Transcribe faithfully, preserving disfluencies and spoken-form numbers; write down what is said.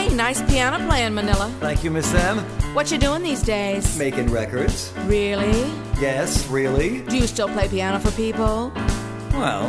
Hey, nice piano playing, Manila. Thank you, Miss Sam. What you doing these days? Making records. Really? Yes, really. Do you still play piano for people? Well,